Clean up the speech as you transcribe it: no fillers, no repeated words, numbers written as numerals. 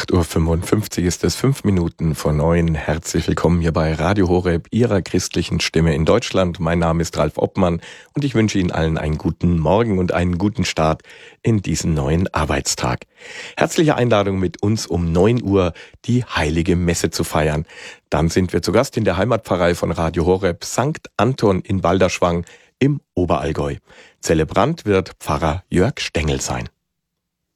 8:55 Uhr ist es, 5 Minuten vor 9. Herzlich willkommen hier bei Radio Horeb, Ihrer christlichen Stimme in Deutschland. Mein Name ist Ralf Obmann und ich wünsche Ihnen allen einen guten Morgen und einen guten Start in diesen neuen Arbeitstag. Herzliche Einladung, mit uns um 9 Uhr die Heilige Messe zu feiern. Dann sind wir zu Gast in der Heimatpfarrei von Radio Horeb, St. Anton in Balderschwang im Oberallgäu. Zelebrant wird Pfarrer Jörg Stengel sein.